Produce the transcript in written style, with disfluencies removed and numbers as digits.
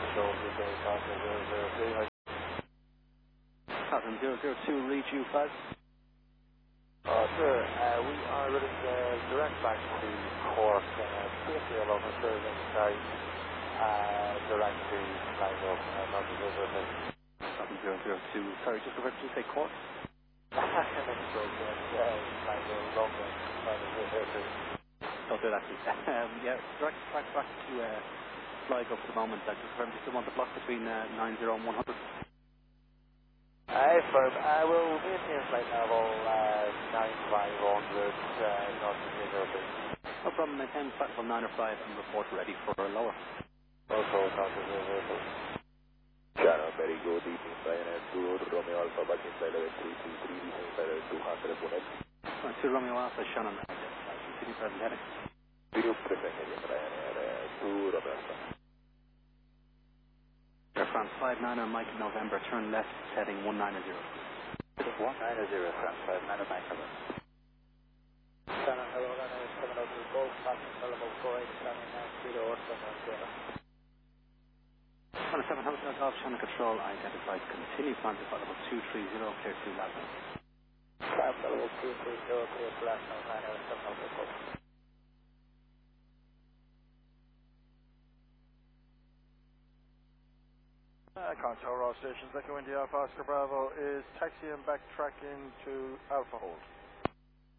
Pattern 002, reach you 5. Sir, we are running direct back to Cork, safely along the service side, direct to Sligo, not the river. Pattern 002, sorry, just over to say Cork? Next stroke, Sligo, London, not the river. Don't do that, please. Yeah, direct back to Sligo for the moment. I just confirm you still want the block between 90 and 100. Firm, we'll maintain flight level 9500, not the river. No problem, maintain flight level 9 or 5 and report ready for a lower. Also, not the river. Channel, very good evening, Ryanair 2, Romeo Alpha, back in flight level 323, descending flight level 200, 2 Romeo Alpha, Shannon, continue present heading. Video present heading, Ryanair 2, Romeo Alpha. Air France 59 Mike November, turn left, heading 190. 190, France 59 Mike November. Shannon, hello, Ryanair is coming out to the Gulf, passing level 48, 27 Hotel Golf, Channel Control, identified, continue climb to flight level 230, clear to Latin. Climb level 230, clear to Latin, Ryanair is coming out to the Gulf. Contour Raw Stations, Echo India Alpha Oscar Bravo is taxiing backtracking to Alpha Hold.